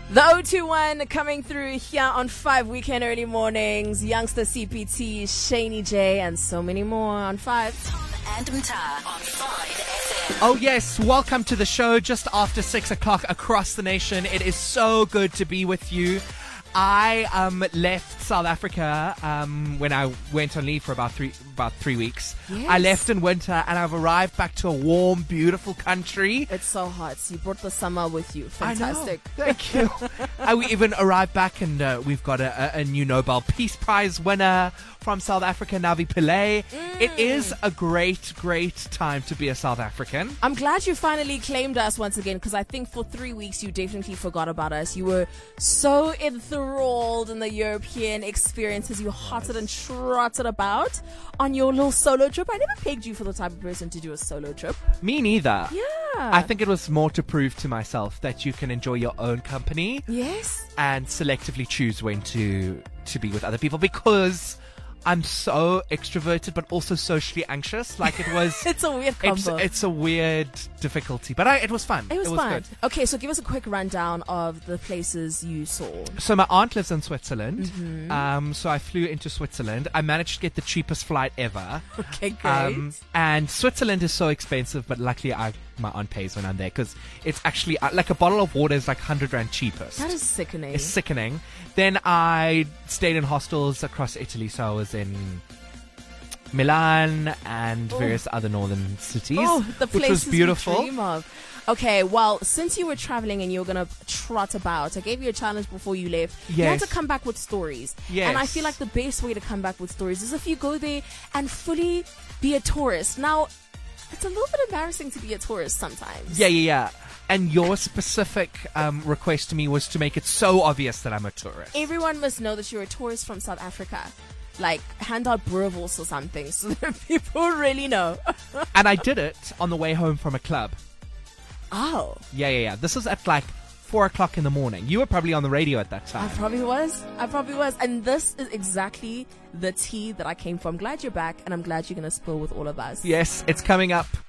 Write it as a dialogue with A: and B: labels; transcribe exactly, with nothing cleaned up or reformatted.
A: The oh two one coming through here on five Weekend Early Mornings. Youngster C P T, Shani J, and so many more on five.
B: Tom and Mta on five F M.
C: Oh yes, welcome to the show just after six o'clock across the nation. It is so good to be with you. I um, left South Africa um, when I went on leave for about three about three weeks.
A: Yes.
C: I left in winter and I've arrived back to a warm, beautiful country.
A: It's so hot. You brought the summer with you. Fantastic.
C: I know. Thank you. uh, we even arrived back and uh, we've got a, a, a new Nobel Peace Prize winner from South Africa, Navi Pillay.
A: Mm.
C: It is a great, great time to be a South African.
A: I'm glad you finally claimed us once again, because I think for three weeks you definitely forgot about us. You were so enthralled in the European experiences. You hotted and trotted about on your little solo trip. I never pegged you for the type of person to do a solo trip.
C: Me neither.
A: Yeah.
C: I think it was more to prove to myself that you can enjoy your own company.
A: Yes.
C: And selectively choose when to to be with other people, because I'm so extroverted but also socially anxious. Like it was
A: It's a weird
C: it's,
A: combo.
C: it's a weird difficulty, but I, it was fun.
A: It was,
C: it was
A: fun.
C: good.
A: Okay, so give us a quick rundown of the places you saw.
C: So my aunt lives in Switzerland.
A: Mm-hmm.
C: Um, so I flew into Switzerland. I managed to get the cheapest flight ever.
A: Okay, great.
C: Um, and Switzerland is so expensive, but luckily I my aunt pays when I'm there, because it's actually uh, like a bottle of water is like one hundred rand cheapest.
A: That is sickening.
C: It's sickening. Then I stayed in hostels across Italy. So I was in Milan and various other northern cities,
A: Oh, the
C: which
A: places
C: was beautiful.
A: you dream of. Okay, well, since you were traveling and you were going to trot about, I gave you a challenge before you left. You had
C: Yes.
A: to come back with stories.
C: Yes.
A: And I feel like the best way to come back with stories is if you go there and fully be a tourist. Now, it's a little bit embarrassing to be a tourist sometimes.
C: Yeah, yeah, yeah. And your specific um, request to me was to make it so obvious that I'm a tourist.
A: Everyone must know that you're a tourist from South Africa. Like, hand out Boerewors or something so that people really know.
C: And I did it on the way home from a club.
A: Oh.
C: Yeah, yeah, yeah. This was at like four o'clock in the morning. You were probably on the radio at that
A: I
C: time.
A: probably was. I probably was. And this is exactly the tea that I came for. I'm glad you're back, and I'm glad you're going to spill with all of us.
C: Yes, it's coming up.